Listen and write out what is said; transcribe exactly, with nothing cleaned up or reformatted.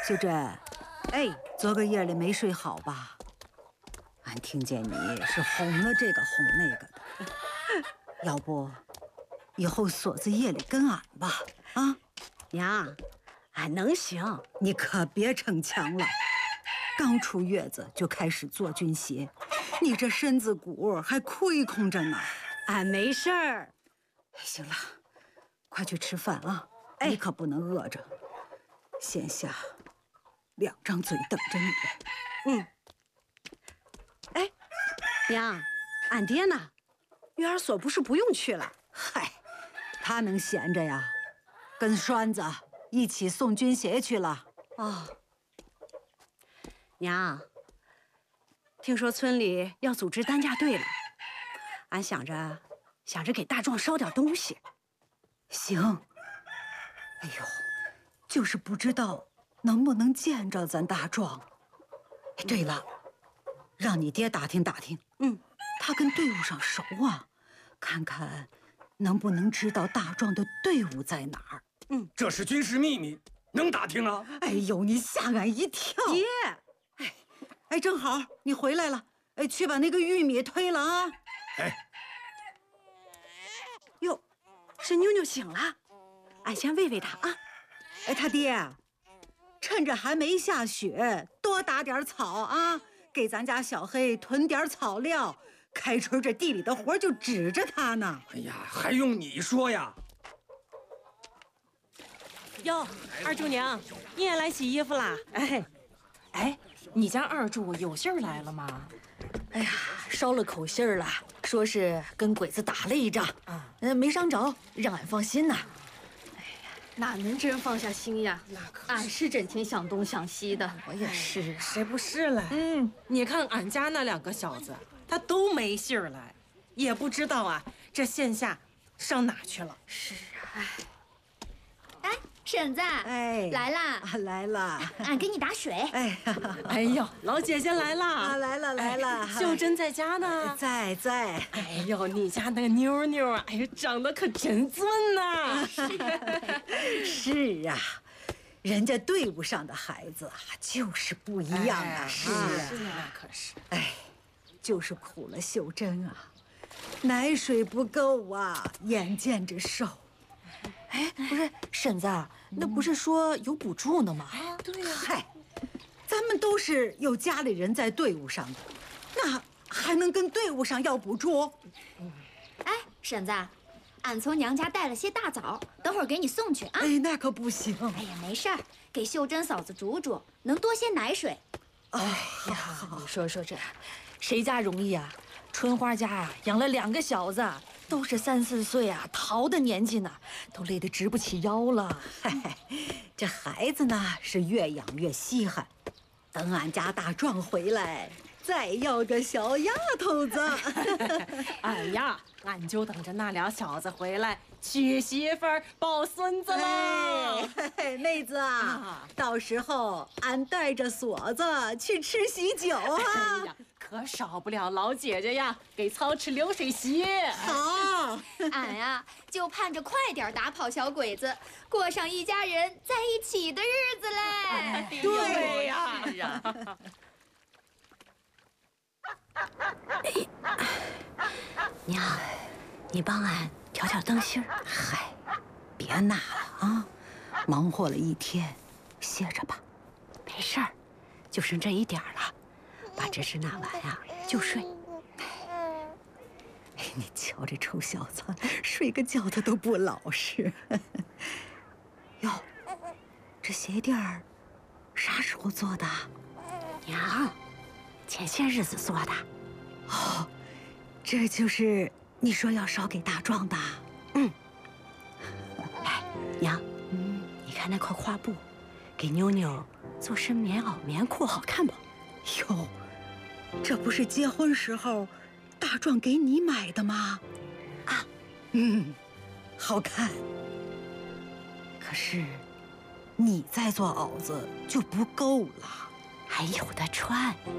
秀珍，哎，昨个夜里没睡好吧？俺听见你是哄了这个哄那个的，要不以后锁子夜里跟俺吧？啊， 娘，俺能行， 你可别逞强了。刚出月子就开始做军鞋，你这身子骨还亏空着呢。 俺没事儿。 行了，快去吃饭啊！哎，你可不能饿着，先下两张嘴等着你。 嗯。哎，娘，俺爹呢？育儿所不是不用去了？ 嗨，他能闲着呀？跟栓子一起送军鞋去了。 哦。娘，听说村里要组织担架队了，俺想着想着给大壮捎点东西。 行。哎呦，就是不知道能不能见着咱大壮。对了，让你爹打听打听， 嗯， 他跟队伍上熟啊，看看能不能知道大壮的队伍在哪儿。 嗯， 这是军事秘密，能打听啊？ 哎呦，你吓俺一跳！ 爹， 哎，哎，正好你回来了，哎，去把那个玉米推了啊！ 哎， 哟，是妞妞醒了，俺先喂喂她啊。 哎，他爹，趁着还没下雪，多打点草啊，给咱家小黑囤点草料。开春这地里的活就指着他呢。 哎呀，还用你说呀？ 哟，二柱娘，你也来洗衣服啦？ 哎，哎，你家二柱有信儿来了吗？ 哎呀，捎了口信儿了，说是跟鬼子打了一仗，啊，呃，没伤着，让俺放心呐。 哎呀，哪能真放下心呀？俺是整天想东想西的。 我也是， 谁不是嘞？嗯，你看俺家那两个小子，他都没信儿来，也不知道啊，这线下上哪去了？ 是啊， 哎。哎，婶子， 哎， 来啦！ 啊，来了， 俺给你打水。 哎， 哎呦，老姐姐来啦！ 啊，来了来了。 哎、秀珍在家呢， 在在。 哎呦，你家那个妞妞啊，哎呦，长得可真俊呐！ 是啊，人家队伍上的孩子啊，就是不一样啊。 哎、 是啊，是那可是。 哎，就是苦了秀珍啊，奶水不够啊，眼见着瘦。 哎，不是婶子，那不是说有补助呢吗？ 啊，对呀。 嗨，咱们都是有家里人在队伍上的，那还能跟队伍上要补助？ 哎，婶子，俺从娘家带了些大枣，等会儿给你送去啊。 哎，那可不行。 哎呀，没事儿，给秀珍嫂子煮煮，能多些奶水。 哎呀，你说说这，谁家容易啊？春花家啊，养了两个小子。都是三四岁啊，淘的年纪呢，都累得直不起腰了。 嗨，这孩子呢是越养越稀罕，等俺家大壮回来，再要个小丫头子。 哎呀，俺就等着那俩小子回来娶媳妇儿抱孙子喽。 哎，妹子啊，啊到时候俺带着锁子去吃喜酒啊。 哎呀，可少不了老姐姐呀，给操持流水席。 好， 俺呀就盼着快点打跑小鬼子，过上一家人在一起的日子嘞。 哎、对呀，是啊。 娘，你帮俺调调灯芯儿。 嗨，别拿了啊，忙活了一天，歇着吧。 没事儿，就剩这一点了，把这事拿完呀就睡。 哎，你瞧这臭小子，睡个觉他都不老实。哟，这鞋垫儿啥时候做的？ 娘，前些日子做的。 哦，这就是你说要捎给大壮的。 嗯。哎，娘，嗯，你看那块花布，给妞妞做身棉袄、棉裤，好看不？ 哟，这不是结婚时候大壮给你买的吗？ 啊， 嗯，好看。可是你再做袄子就不够了， 还有的穿。